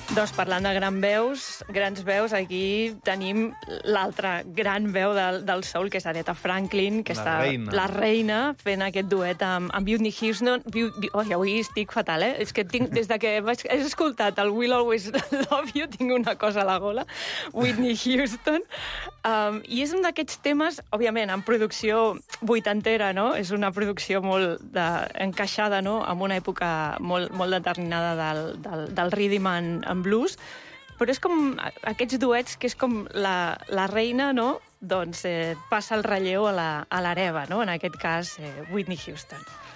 Doncs parlant de grans veus, aquí tenim l'altra gran veu del soul, que és Aretha Franklin, que la reina, fent aquest duet amb Whitney Houston. Avui estic fatal, eh? És que des que he escoltat el Will Always Love You, tinc una cosa a la gola. Whitney Houston. I és un d'aquests temes, òbviament, en producció vuitantera, no? És una producció molt encaixada, no?, en una època molt determinada del rhythm and blues, però és com aquests duets que és com la reina, no?, doncs passa el relleu a l'hereva, no?, en aquest cas Whitney Houston.